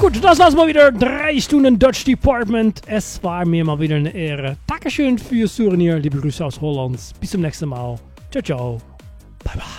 Gut, das war's mal wieder. 3 Stunden Dutch Department. Es war mir mal wieder eine Ehre. Dankeschön fürs Zuhören hier. Liebe Grüße aus Holland. Bis zum nächsten Mal. Ciao, ciao. Bye, bye.